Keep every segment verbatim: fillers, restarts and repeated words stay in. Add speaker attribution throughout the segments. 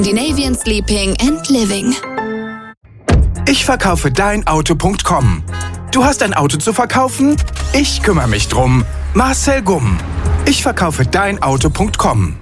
Speaker 1: Scandinavian Sleeping and Living.
Speaker 2: Ich verkaufe dein Auto Punkt com. Du hast ein Auto zu verkaufen? Ich kümmere mich drum. Marcel Gumm. Ich verkaufe dein Auto Punkt com.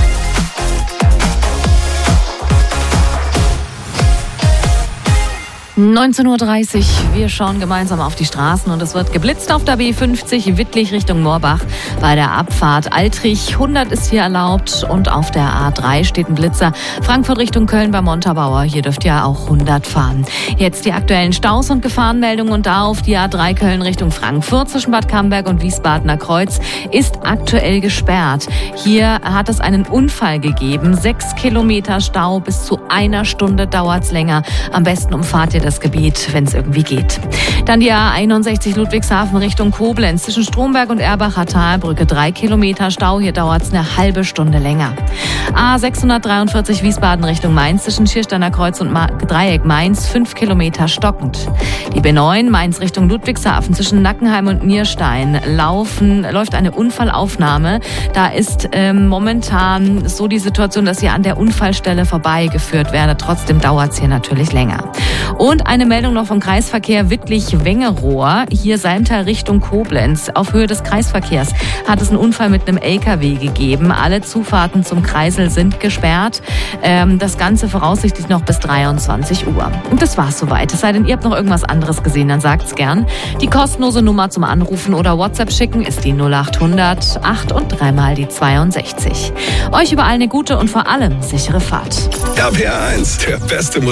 Speaker 3: neunzehn Uhr dreißig, wir schauen gemeinsam auf die Straßen und es wird geblitzt auf der B fünfzig Wittlich Richtung Moorbach bei der Abfahrt Altrich. hundert ist hier erlaubt und auf der A drei steht ein Blitzer. Frankfurt Richtung Köln bei Montabaur, hier dürft ihr auch hundert fahren. Jetzt die aktuellen Staus und Gefahrenmeldungen und da auf die A drei Köln Richtung Frankfurt zwischen Bad Camberg und Wiesbadener Kreuz ist aktuell gesperrt. Hier hat es einen Unfall gegeben. Sechs Kilometer Stau, bis zu einer Stunde dauert's länger. Am besten umfahrt ihr das Gebiet, wenn es irgendwie geht. Dann die A einundsechzig Ludwigshafen Richtung Koblenz zwischen Stromberg und Erbacher Talbrücke. Drei Kilometer Stau, hier dauert es eine halbe Stunde länger. A sechshundertdreiundvierzig Wiesbaden Richtung Mainz zwischen Schiersteiner Kreuz und Ma- Dreieck Mainz. Fünf Kilometer stockend. Die B neun Mainz Richtung Ludwigshafen zwischen Nackenheim und Nierstein laufen, läuft eine Unfallaufnahme. Da ist ähm, momentan so die Situation, dass ihr an der Unfallstelle vorbeigeführt werdet. Trotzdem dauert es hier natürlich länger. Und eine Meldung noch vom Kreisverkehr Wittlich-Wengerohr. Hier Salmtal Richtung Koblenz. Auf Höhe des Kreisverkehrs hat es einen Unfall mit einem L K W gegeben. Alle Zufahrten zum Kreisel sind gesperrt. Ähm, das Ganze voraussichtlich noch bis dreiundzwanzig Uhr. Und das war's soweit. Es sei denn, ihr habt noch irgendwas anderes gesehen, dann sagt's gern. Die kostenlose Nummer zum Anrufen oder WhatsApp schicken ist die null acht hundert acht und dreimal die zweiundsechzig. Euch überall eine gute und vor allem sichere Fahrt.
Speaker 4: R P R eins, der beste